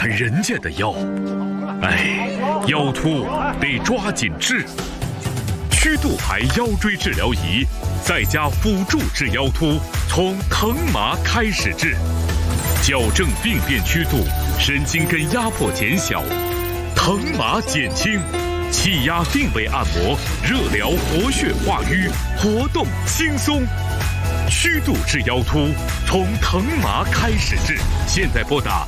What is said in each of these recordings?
看人家的腰，哎，腰突得抓紧治。曲度牌腰椎治疗仪，在家辅助治腰突，从疼麻开始治，矫正病变曲度，神经根压迫减小，疼麻减轻，气压定位按摩，热疗活血化瘀，活动轻松。曲度治腰突，从疼麻开始治。现在拨打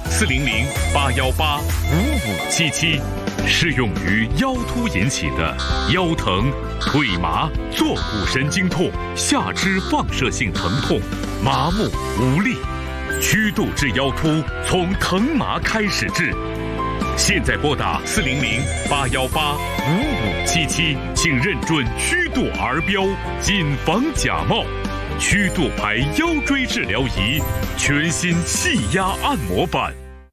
400-818-5577，适用于腰突引起的腰疼、腿麻、坐骨神经痛、下肢放射性疼痛、麻木无力。曲度治腰突，从疼麻开始治。现在拨打400-818-5577，请认准曲度儿标，谨防假冒。曲度牌腰椎治疗仪，全新气压按摩版。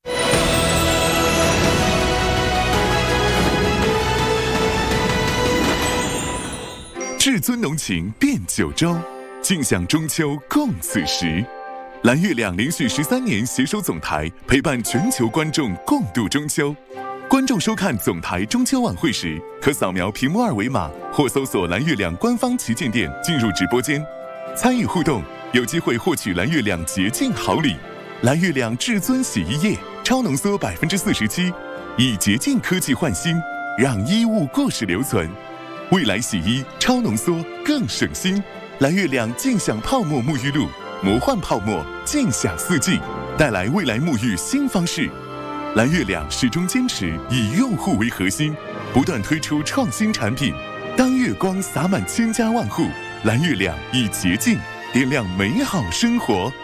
至尊浓情变九州，尽享中秋共此时。蓝月亮连续13年携手总台，陪伴全球观众共度中秋。观众收看总台中秋晚会时，可扫描屏幕二维码或搜索蓝月亮官方旗舰店进入直播间，参与互动，有机会获取蓝月亮节庆好礼。蓝月亮至尊洗衣液超浓缩47%，以洁净科技换新，让衣物故事留存。未来洗衣超浓缩更省心。蓝月亮尽享泡沫沐浴露，魔幻泡沫尽享四季，带来未来沐浴新方式。蓝月亮始终坚持以用户为核心，不断推出创新产品。当月光洒满千家万户，蓝月亮以洁净点亮美好生活。